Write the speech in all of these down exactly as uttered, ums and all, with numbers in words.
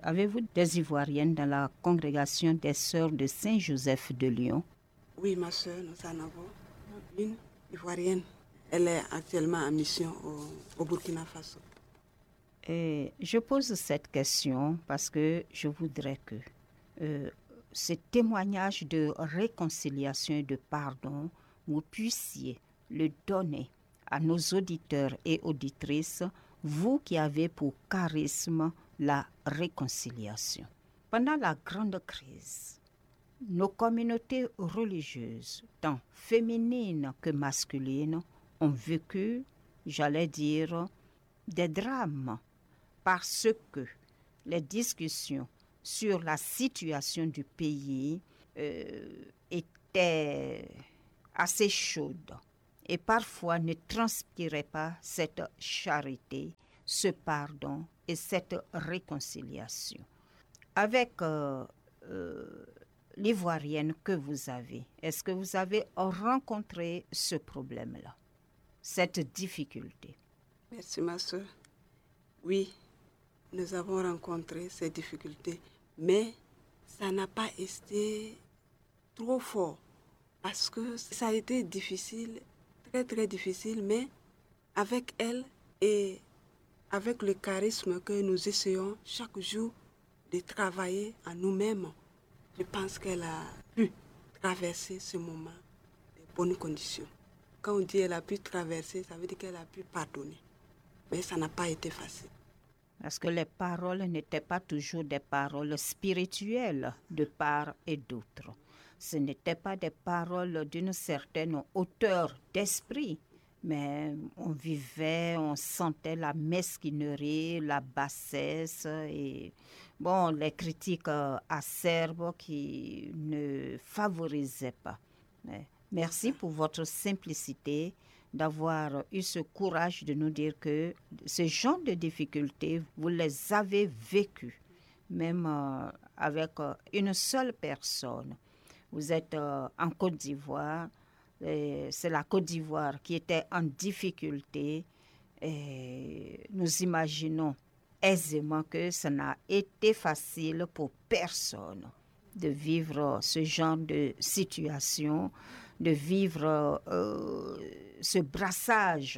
avez-vous des Ivoiriennes dans la congrégation des Sœurs de Saint-Joseph de Lyon? Oui, ma sœur, nous en avons une Ivoirienne. Elle est actuellement en mission au, au Burkina Faso. Et je pose cette question parce que je voudrais que euh, ce témoignage de réconciliation et de pardon, vous puissiez le donner à nos auditeurs et auditrices, vous qui avez pour charisme la réconciliation. Pendant la grande crise, nos communautés religieuses, tant féminines que masculines, ont vécu, j'allais dire, des drames parce que les discussions sur la situation du pays euh, étaient assez chaudes et parfois ne transpiraient pas cette charité, ce pardon et cette réconciliation. Avec euh, euh, l'Ivoirienne que vous avez, est-ce que vous avez rencontré ce problème-là, cette difficulté? Merci, ma soeur. Oui, nous avons rencontré ces difficultés, mais ça n'a pas été trop fort parce que ça a été difficile, très très difficile, mais avec elle et avec le charisme que nous essayons chaque jour de travailler en nous-mêmes, je pense qu'elle a pu traverser ce moment de bonnes conditions. Quand on dit qu'elle a pu traverser, ça veut dire qu'elle a pu pardonner. Mais ça n'a pas été facile. Parce que les paroles n'étaient pas toujours des paroles spirituelles de part et d'autre. Ce n'étaient pas des paroles d'une certaine hauteur d'esprit, mais on vivait, on sentait la mesquinerie, la bassesse et bon, les critiques acerbes qui ne favorisaient pas. Merci pour votre simplicité d'avoir eu ce courage de nous dire que ce genre de difficultés, vous les avez vécues, même euh, avec euh, une seule personne. Vous êtes euh, en Côte d'Ivoire, et c'est la Côte d'Ivoire qui était en difficulté, et nous imaginons aisément que ça n'a été facile pour personne de vivre ce genre de situation, de vivre euh, ce brassage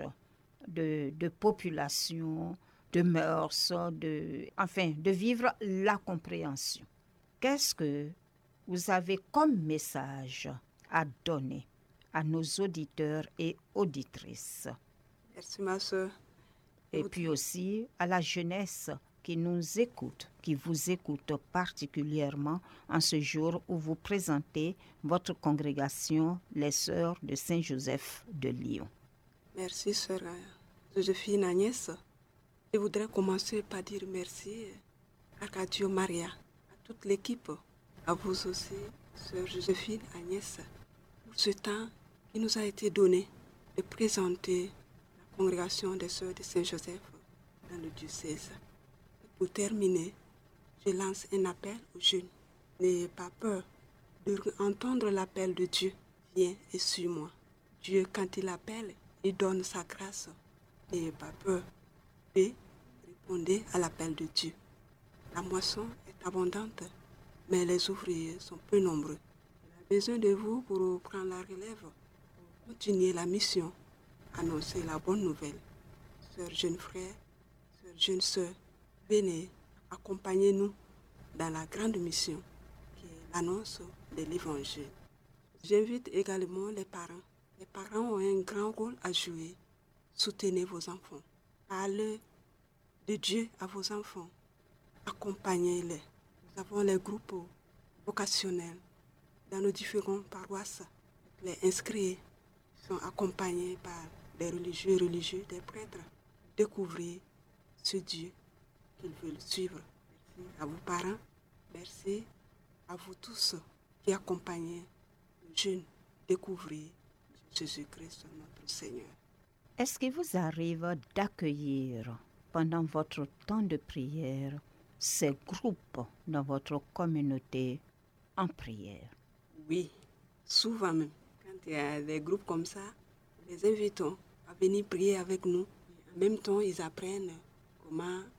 de, de population, de mœurs, de, enfin, de vivre la compréhension. Qu'est-ce que vous avez comme message à donner à nos auditeurs et auditrices? Merci ma soeur. Et puis aussi à la jeunesse qui nous écoute, qui vous écoute particulièrement en ce jour où vous présentez votre congrégation, les Sœurs de Saint-Joseph de Lyon. Merci, sœur Joséphine Agnès. Je voudrais commencer par dire merci à Radio Maria, à toute l'équipe, à vous aussi, sœur Joséphine Agnès, pour ce temps qui nous a été donné de présenter la congrégation des Sœurs de Saint-Joseph dans le diocèse. Pour terminer, je lance un appel aux jeunes. N'ayez pas peur d'entendre l'appel de Dieu. Viens et suis-moi. Dieu, quand il appelle, il donne sa grâce. N'ayez pas peur de répondre à l'appel de Dieu. La moisson est abondante, mais les ouvriers sont peu nombreux. Il a besoin de vous pour prendre la relève, pour continuer la mission, annoncer la bonne nouvelle. Sœurs jeunes frères, sœurs jeunes sœurs, venez, accompagnez-nous dans la grande mission qui est l'annonce de l'Évangile. J'invite également les parents. Les parents ont un grand rôle à jouer. Soutenez vos enfants. Parlez de Dieu à vos enfants. Accompagnez-les. Nous avons les groupes vocationnels dans nos différentes paroisses. Les inscrits sont accompagnés par des religieux et religieux, des prêtres. Découvrez ce Dieu qu'ils veulent suivre. Merci à vos parents. Merci à vous tous qui accompagnez les jeunes. Découvrez Jésus-Christ, notre Seigneur. Est-ce qu'il vous arrive d'accueillir pendant votre temps de prière ces groupes dans votre communauté en prière? Oui, souvent même. Quand il y a des groupes comme ça, nous les invitons à venir prier avec nous. En même temps, ils apprennent comment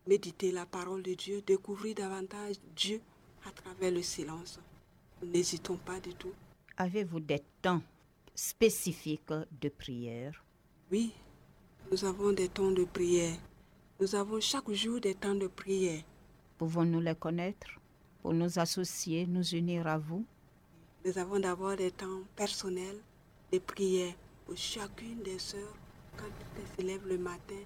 méditer la parole de Dieu, découvrir davantage Dieu à travers le silence. N'hésitons pas du tout. Avez-vous des temps spécifiques de prière? Oui, nous avons des temps de prière. Nous avons chaque jour des temps de prière. Pouvons-nous les connaître pour nous associer, nous unir à vous? Nous avons d'abord des temps personnels de prière pour chacune des sœurs. Quand elle se lève le matin,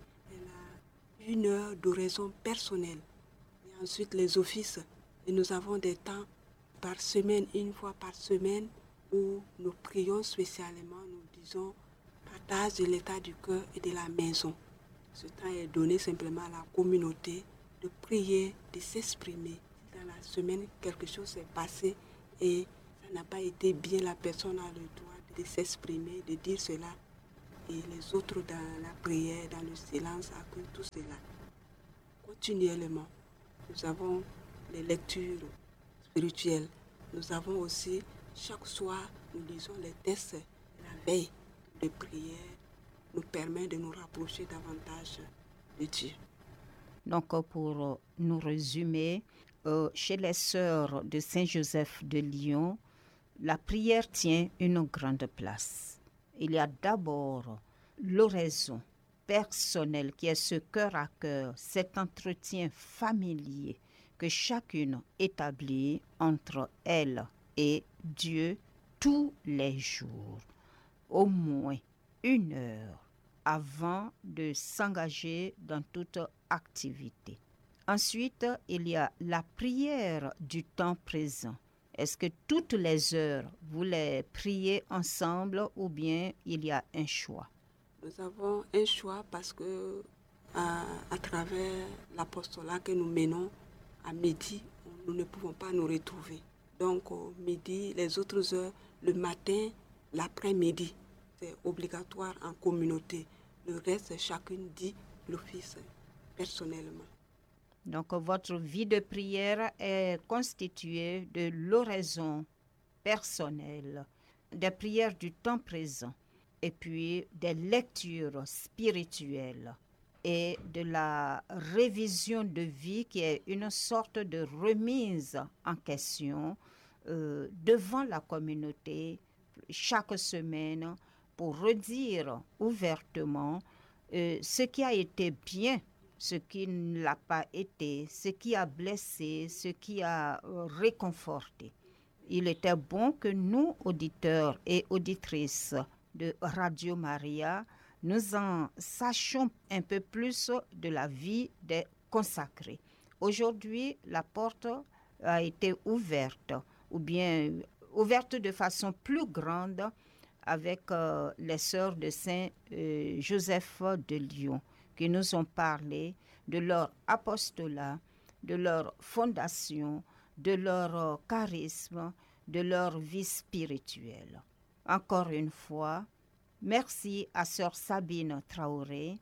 elle a une heure d'oraison personnelle. Et ensuite les offices. Et nous avons des temps par semaine, une fois par semaine, où nous prions spécialement, nous disons partage de l'état du cœur et de la maison. Ce temps est donné simplement à la communauté de prier, de s'exprimer. Dans la semaine, quelque chose s'est passé et ça n'a pas été bien, la personne a le droit de s'exprimer, de dire cela. Et les autres dans la prière, dans le silence, accueillent tout cela. Continuellement, nous avons les lectures spirituelles. Nous avons aussi, chaque soir, nous lisons les textes la veille de prière, nous permet de nous rapprocher davantage de Dieu. Donc, pour nous résumer, euh, chez les sœurs de Saint-Joseph de Lyon, la prière tient une grande place. Il y a d'abord l'oraison personnelle qui est ce cœur à cœur, cet entretien familier que chacune établit entre elle et Dieu tous les jours, au moins une heure avant de s'engager dans toute activité. Ensuite, il y a la prière du temps présent. Est-ce que toutes les heures, vous les priez ensemble ou bien il y a un choix? Nous avons un choix parce que à, à travers l'apostolat que nous menons à midi, nous ne pouvons pas nous retrouver. Donc au midi, les autres heures, le matin, l'après-midi, c'est obligatoire en communauté. Le reste, chacune dit l'office personnellement. Donc votre vie de prière est constituée de l'oraison personnelle, des prières du temps présent et puis des lectures spirituelles et de la révision de vie qui est une sorte de remise en question euh, devant la communauté chaque semaine pour redire ouvertement euh, ce qui a été bien, ce qui ne l'a pas été, ce qui a blessé, ce qui a euh, réconforté. Il était bon que nous, auditeurs et auditrices de Radio Maria, nous en sachions un peu plus de la vie des consacrés. Aujourd'hui, la porte a été ouverte, ou bien ouverte de façon plus grande avec euh, les sœurs de Saint euh, Joseph de Lyon, qui nous ont parlé de leur apostolat, de leur fondation, de leur euh, charisme, de leur vie spirituelle. Encore une fois, merci à sœur Sabine Traoré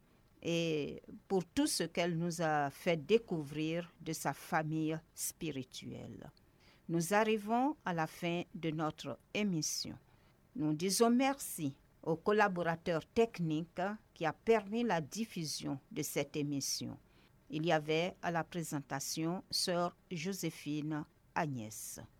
et pour tout ce qu'elle nous a fait découvrir de sa famille spirituelle. Nous arrivons à la fin de notre émission. Nous disons merci au collaborateur technique qui a permis la diffusion de cette émission. Il y avait à la présentation sœur Joséphine Agnès.